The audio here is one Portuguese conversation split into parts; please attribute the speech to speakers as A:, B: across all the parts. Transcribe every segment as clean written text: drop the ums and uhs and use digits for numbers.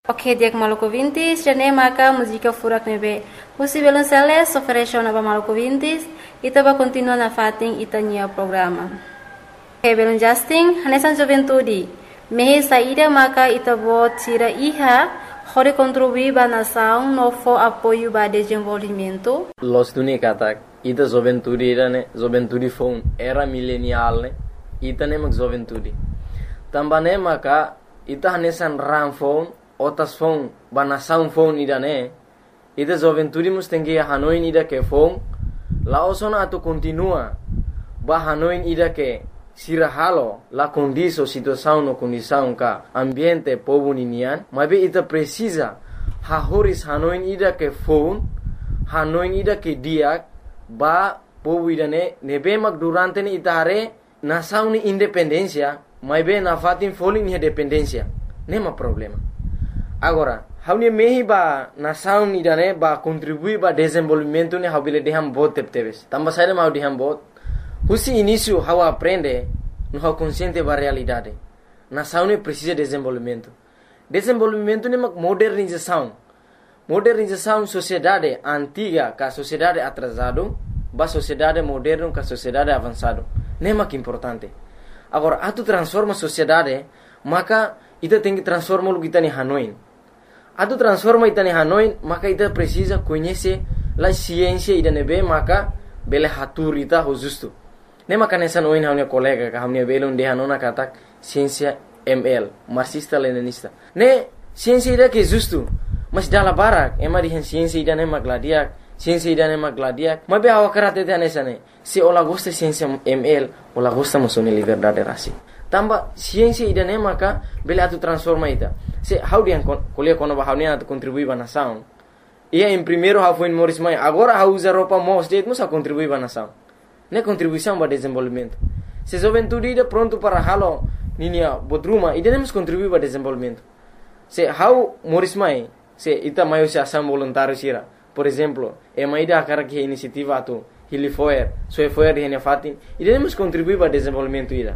A: Ok, diak Maluku Vintis, jane maka música furak nebe. Husi belum sele, soferesho naba Maluku Vintis, ita ba continua na fating ita nia programa. Ok, belum Justin, hanesan Juventudi. Mehe saída maka ita bot tira iha, hore contribuir ba nação no for apoio ba desenvolvimento.
B: Los tuni katak, ita Juventudi ne, Juventudi phone era milenial ne, ita ne mak Juventudi. Tambane maka ita hanesan ram phone, otas phone, ba nação phone ida ne, ita Juventudi mustengi Hanoi ida ke phone, laosona atu continua, ba Hanoi ida ke sirahalo la condição situação no condição ka ambiente povo ninian, mas ita precisa hahoris Hanoi ida ke phone, Hanoi ida ke diak, ba povo ida ne, nebe mak durante ni ita hare nação ni independência, mas na fatin foling ni dependência, nema problema. Agora, haune mehi ba nação ida ne ba contribuir ba desenvolvimento ne habile deham bot tepteves. Tamba saída mau deham bot. Husi início how aprende, no how consciente ba realidade. Nação ne precisa de desenvolvimento. Desenvolvimento ne mak modernização. Modernização sociedade antiga ka sociedade atrasado, ba sociedade moderno ka sociedade avançado. Ne mak importante. Agora, atu transforma sociedade, maka ita tem que transformar o que está em Hanoi. Atu transforma ita em Hanoi, maka ita precisa conhecer a ciência ida nebe, maka bele hatur ita ho justo. Ne maka nessa noin hamnia colega ka hamnia belon de hanona katak ciência ML, marxista leninista. Ne ciência ida que justo, mas dala barak, ema di ciência ida ne magladiak, ciência ida ne magladiak. Mas be awakarate te nessa ne. Se ola gosta ciência ML, ola gosta mosone liberdade rasi. Tamba ciência ida ne maka bele atu transforma ita. Se how dia kuliah kono ba haunia atu contribui ba nação. Ia em primeiro how foi em Morris Mai, agora how usa roupa mos de musa contribui ba nação. Ne contribuição ba desenvolvimento. Se juventude ida pronto para halo ninia bodruma, ida nemos contribui ba desenvolvimento. Se how Morris Mai, se ita maio se ação voluntário sira. Por exemplo, e mai da cara que iniciativa atu Hilifoer, Soefoer de Henefatin, ida nemos contribui ba desenvolvimento ida.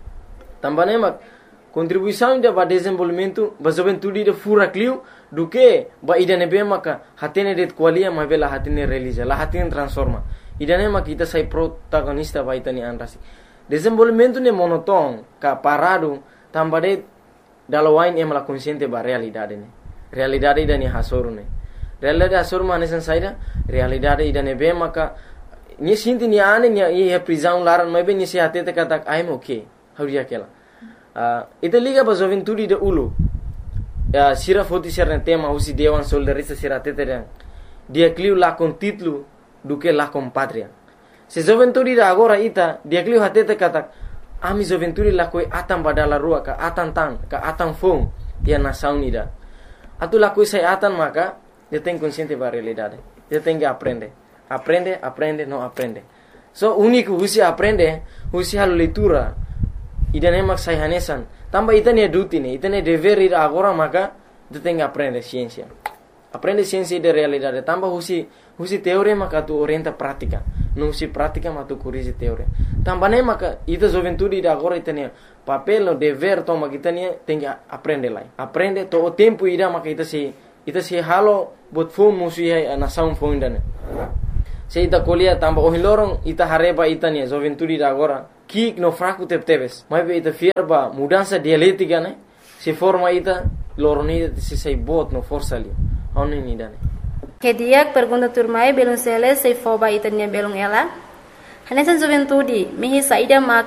B: Também mak contribuição ida ba desenvolvimento ba juventude ida fura clio do que ba ida nebe maka hatene det qualia ma bela hatene realiza la hatene transforma ida ne mak ita sai protagonista ba itani anrasi desenvolvimento ne monoton ka parado tambade dalawain em la consciente ba realidade ne realidade ida ni hasoru ne realidade hasoru ma nesan saida realidade ida nebe maka ni sinti ni ane ni e prisão laran ma be ni se hatete katak I'm okay hauria kela ita liga ba juventude de ulu sira foti serna tema usi dewan soldarista sira teteren dia clio la con título do que la con patria se juventude da agora ita dia clio hatete kata ami juventude la koi atan badala rua ka atan tan ka atan fong dia nação nida atu la koi sai atan maka dia tem consciente ba realidade dia tem que aprende não aprende so único usi aprende usi halu leitura ida nemak sai hanesan tamba ita ne duty ne ita ne dever ida agora maka tu tem que aprender ciência de realidade tamba husi teoria maka tu orienta prática não husi prática mas tu corrige teoria tamba ne maka ita juventude ida agora ita ne papel no dever toma kita ne tem que aprender lá aprende to o tempo ida maka ita se halo bot phone musi hai nação phone dane se ita colia tamba o hilorong ita hareba ita ne juventude ida agora kik no fraco tepteves mas ita fierba mudança dialética né se forma ita loroni se sai bot no força ali oni ni dane
A: Que dia pergunta turmai belum sele se foba ita nia belum ela hanesan juventude mehi saída maka